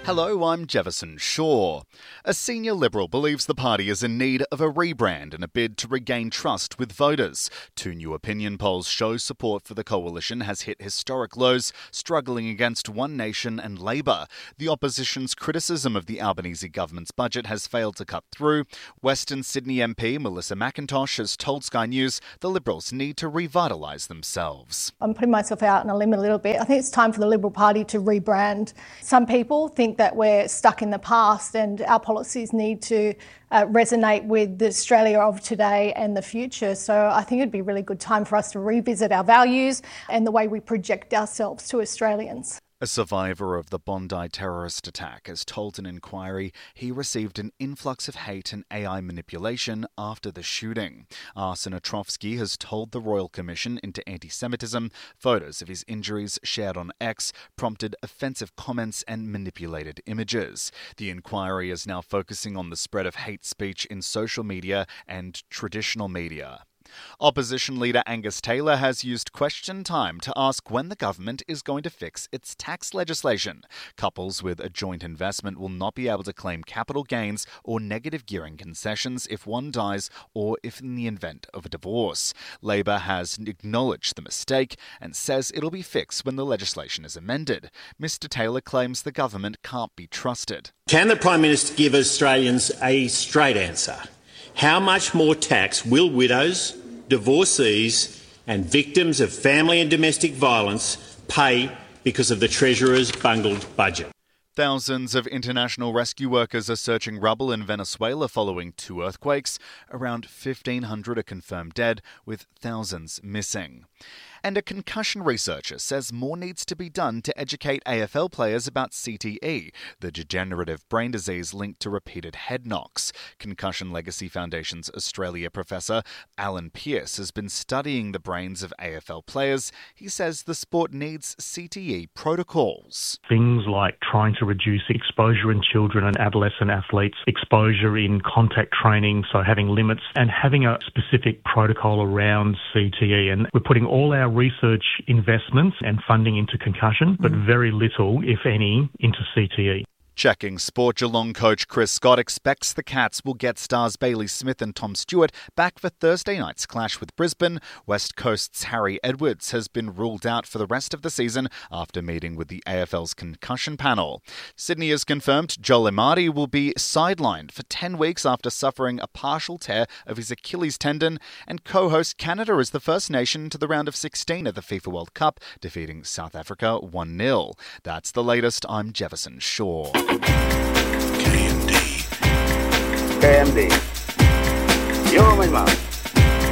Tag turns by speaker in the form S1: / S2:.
S1: Hello, I'm Jefferson Shaw. A senior Liberal believes the party is in need of a rebrand in a bid to regain trust with voters. Two new opinion polls show support for the coalition has hit historic lows, struggling against One Nation and Labor. The opposition's criticism of the Albanese government's budget has failed to cut through. Western Sydney MP Melissa McIntosh has told Sky News the Liberals need to revitalise themselves.
S2: I'm putting myself out on a limb a little bit. I think it's time for the Liberal Party to rebrand. Some people think that we're stuck in the past and our policies need to resonate with the Australia of today and the future. So I think it'd be a really good time for us to revisit our values and the way we project ourselves to Australians.
S1: A survivor of the Bondi terrorist attack has told an inquiry he received an influx of hate and AI manipulation after the shooting. Arsen Otrovsky has told the Royal Commission into Anti-Semitism photos of his injuries shared on X prompted offensive comments and manipulated images. The inquiry is now focusing on the spread of hate speech in social media and traditional media. Opposition leader Angus Taylor has used question time to ask when the government is going to fix its tax legislation. Couples with a joint investment will not be able to claim capital gains or negative gearing concessions if one dies or if in the event of a divorce. Labor has acknowledged the mistake and says it'll be fixed when the legislation is amended. Mr Taylor claims the government can't be trusted.
S3: Can the Prime Minister give Australians a straight answer? How much more tax will widows, divorcees and victims of family and domestic violence pay because of the Treasurer's bungled budget?
S1: Thousands of international rescue workers are searching rubble in Venezuela following two earthquakes. Around 1,500 are confirmed dead, with thousands missing. And a concussion researcher says more needs to be done to educate AFL players about CTE, the degenerative brain disease linked to repeated head knocks. Concussion Legacy Foundation's Australia professor Alan Pearce has been studying the brains of AFL players. He says the sport needs CTE protocols.
S4: Things like trying to reduce exposure in children and adolescent athletes, exposure in contact training, so having limits, and having a specific protocol around CTE. And we're putting all our research investments and funding into concussion, but very little, if any, into CTE.
S1: Checking sport, Geelong coach Chris Scott expects the Cats will get stars Bailey Smith and Tom Stewart back for Thursday night's clash with Brisbane. West Coast's Harry Edwards has been ruled out for the rest of the season after meeting with the AFL's concussion panel. Sydney has confirmed Joel Emadi will be sidelined for 10 weeks after suffering a partial tear of his Achilles tendon, and co-host Canada is the first nation to the round of 16 at the FIFA World Cup, defeating South Africa 1-0. That's the latest. I'm Jefferson Shaw.
S5: KMD. You're my mom.